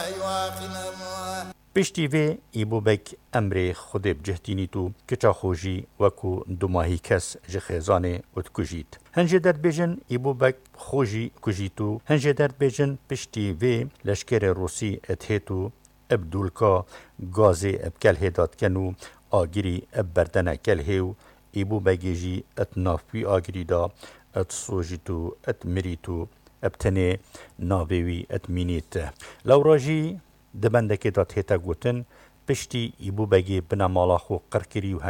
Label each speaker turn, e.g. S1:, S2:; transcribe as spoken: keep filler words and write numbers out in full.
S1: پشتی وی ایبوبک امر خود بجهتینی تو کچا خوشی وکو دوماهی کس جخیزانه اتکجید. هنجه در بیجن ایبوبک خوشی کجیتو هنجه در بیجن پشتی وی لشکر روسی اتهتو ابدولکا گازی ابکل هداد کنو آگیری اب بردن کلهیو ایبوبگیجی ات نافوی آگیری دا ات سوجیتو ات مریتو ابتنه ناویوی ات مینیت. لوراجی دبندکی دات هیتا گوتن پشتی ایبوبگی بنا مالا خو قرکری و